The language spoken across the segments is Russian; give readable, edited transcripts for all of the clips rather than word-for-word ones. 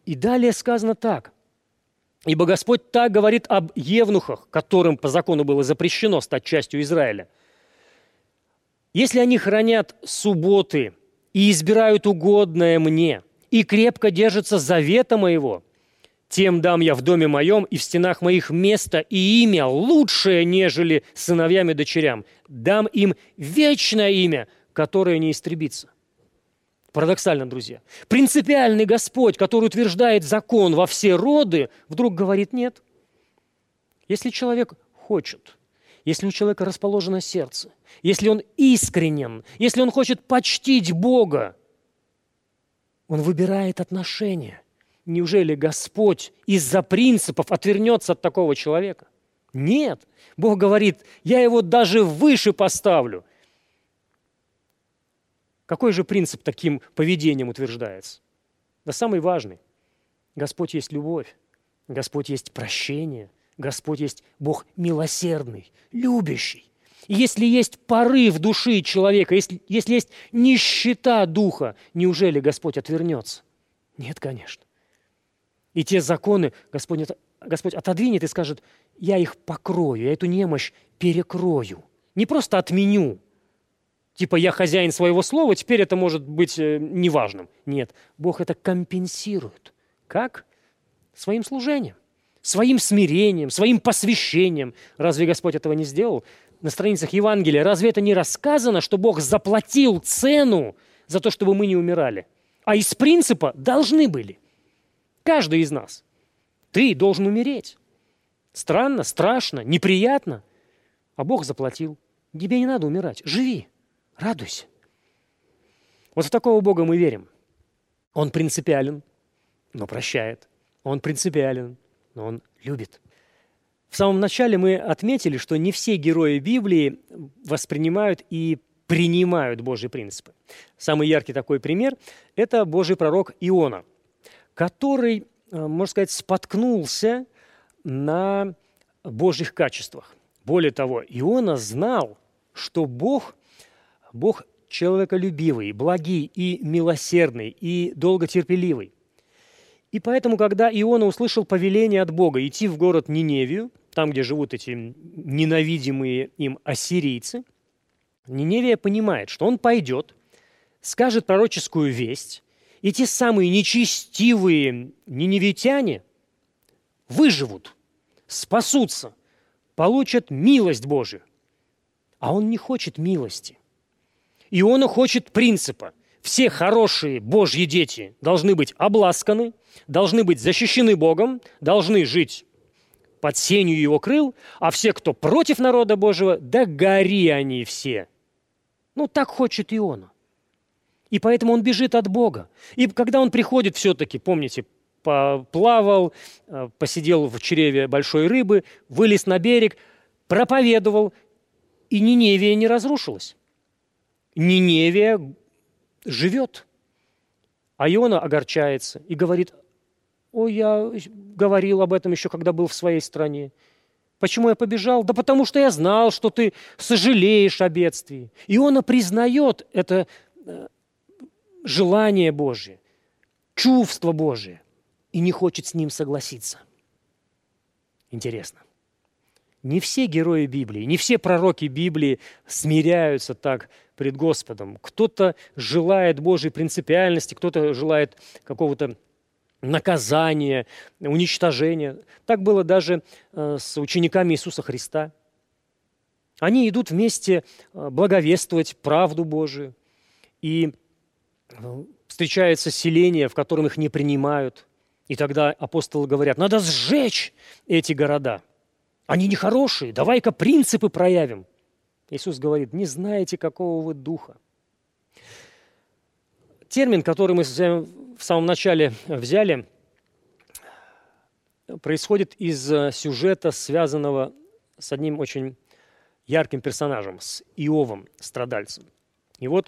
И далее сказано так. «Ибо Господь так говорит об евнухах, которым по закону было запрещено стать частью Израиля. Если они хранят субботы и избирают угодное мне, и крепко держатся завета моего, тем дам я в доме моем и в стенах моих место и имя лучшее, нежели сыновьям и дочерям. Дам им вечное имя, которое не истребится». Парадоксально, друзья. Принципиальный Господь, который утверждает закон во все роды, вдруг говорит нет. Если человек хочет, если у человека расположено сердце, если он искренен, если он хочет почтить Бога, он выбирает отношения. Неужели Господь из-за принципов отвернется от такого человека? Нет. Бог говорит, я его даже выше поставлю. Какой же принцип таким поведением утверждается? Да самый важный. Господь есть любовь, Господь есть прощение, Господь есть Бог милосердный, любящий. И если есть порыв души человека, если есть нищета духа, неужели Господь отвернется? Нет, конечно. И те законы Господь отодвинет и скажет, я их покрою, я эту немощь перекрою. Не просто отменю. Типа я хозяин своего слова, теперь это может быть неважным. Нет, Бог это компенсирует. Как? Своим служением, своим смирением, своим посвящением. Разве Господь этого не сделал? На страницах Евангелия разве это не рассказано, что Бог заплатил цену за то, чтобы мы не умирали? А из принципа должны были. Каждый из нас. Ты должен умереть. Странно, страшно, неприятно. А Бог заплатил. Тебе не надо умирать. Живи. Радуйся. Вот в такого Бога мы верим. Он принципиален, но прощает. Он принципиален, но Он любит. В самом начале мы отметили, что не все герои Библии воспринимают и принимают Божьи принципы. Самый яркий такой пример – это Божий пророк Иона, который, можно сказать, споткнулся на Божьих качествах. Более того, Иона знал, что Бог человеколюбивый, благий и милосердный, и долготерпеливый. И поэтому, когда Иона услышал повеление от Бога идти в город Ниневию, там, где живут эти ненавидимые им ассирийцы, Ниневия понимает, что он пойдет, скажет пророческую весть, и те самые нечестивые ниневитяне выживут, спасутся, получат милость Божию. А он не хочет милости. Иона хочет принципа. Все хорошие Божьи дети должны быть обласканы, должны быть защищены Богом, должны жить под сенью Его крыл, а все, кто против народа Божьего, да гори они все. Так хочет Иона. И поэтому он бежит от Бога. И когда он приходит все-таки, помните, поплавал, посидел в чреве большой рыбы, вылез на берег, проповедовал, и Ниневия не разрушилась. Ниневия живет. А Иона огорчается и говорит, я говорил об этом еще, когда был в своей стране. Почему я побежал? Да потому что я знал, что ты сожалеешь о бедствии. Иона признает это желание Божие, чувство Божие и не хочет с ним согласиться. Интересно. Не все герои Библии, не все пророки Библии смиряются так пред Господом. Кто-то желает Божьей принципиальности, кто-то желает какого-то наказания, уничтожения. Так было даже с учениками Иисуса Христа. Они идут вместе благовествовать правду Божию, и встречается селение, в котором их не принимают. И тогда апостолы говорят, надо сжечь эти города. Они нехорошие, давай-ка принципы проявим. Иисус говорит, не знаете, какого вы духа. Термин, который мы в самом начале взяли, происходит из сюжета, связанного с одним очень ярким персонажем, с Иовом, страдальцем. И вот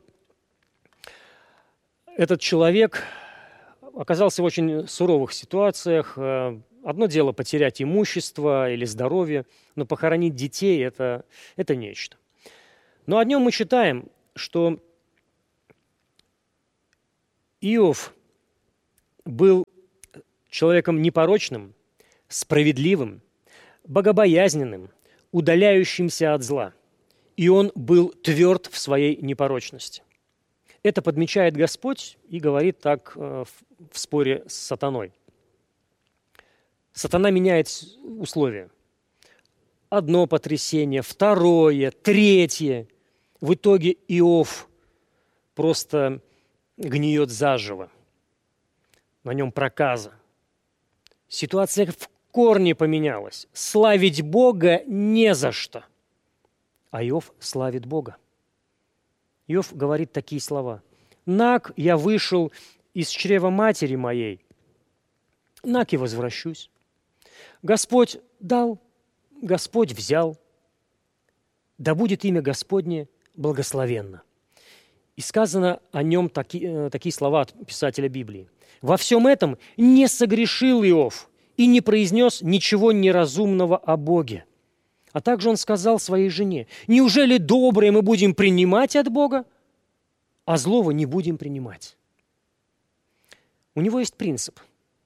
этот человек оказался в очень суровых ситуациях. Одно дело потерять имущество или здоровье, но похоронить детей – это нечто. Но о нем мы читаем, что Иов был человеком непорочным, справедливым, богобоязненным, удаляющимся от зла. И он был тверд в своей непорочности. Это подмечает Господь и говорит так в споре с сатаной. Сатана меняет условия. Одно потрясение, второе, третье. В итоге Иов просто гниет заживо. На нем проказа. Ситуация в корне поменялась. Славить Бога не за что. А Иов славит Бога. Иов говорит такие слова. «Наг я вышел из чрева матери моей, наг и возвращусь. Господь дал, Господь взял, да будет имя Господне благословенно». И сказано о нем такие слова от писателя Библии. «Во всем этом не согрешил Иов и не произнес ничего неразумного о Боге. А также он сказал своей жене: неужели доброе мы будем принимать от Бога, а злого не будем принимать?» У него есть принцип.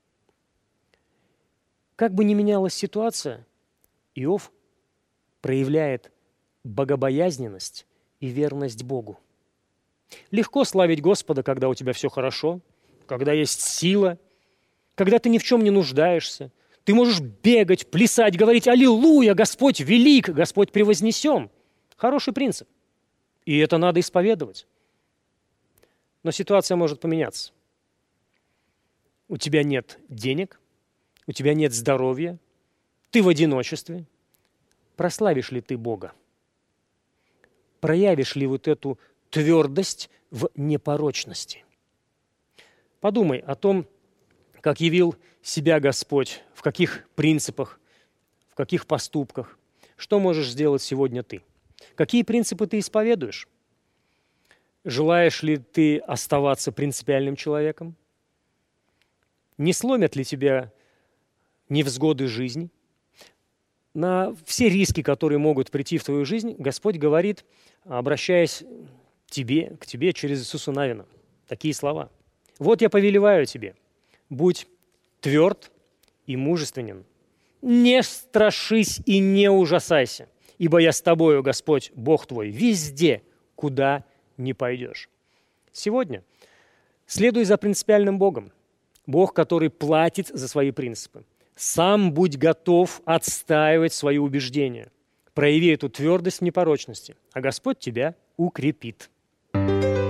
Как бы ни менялась ситуация, Иов проявляет богобоязненность и верность Богу. Легко славить Господа, когда у тебя все хорошо, когда есть сила, когда ты ни в чем не нуждаешься. Ты можешь бегать, плясать, говорить: «Аллилуйя! Господь велик! Господь превознесен!» Хороший принцип. И это надо исповедовать. Но ситуация может поменяться. У тебя нет денег, у тебя нет здоровья, ты в одиночестве. Прославишь ли ты Бога? Проявишь ли вот эту твердость в непорочности? Подумай о том, как явил себя Господь, в каких принципах, в каких поступках. Что можешь сделать сегодня ты? Какие принципы ты исповедуешь? Желаешь ли ты оставаться принципиальным человеком? Не сломят ли тебя невзгоды жизни? На все риски, которые могут прийти в твою жизнь, Господь говорит, обращаясь к тебе через Иисуса Навина, такие слова. «Вот я повелеваю тебе, будь тверд и мужественен, не страшись и не ужасайся, ибо я с тобою, Господь, Бог твой, везде, куда не пойдешь». Сегодня следуй за принципиальным Богом, Бог, который платит за свои принципы. Сам будь готов отстаивать свои убеждения. Прояви эту твердость в непорочности, а Господь тебя укрепит.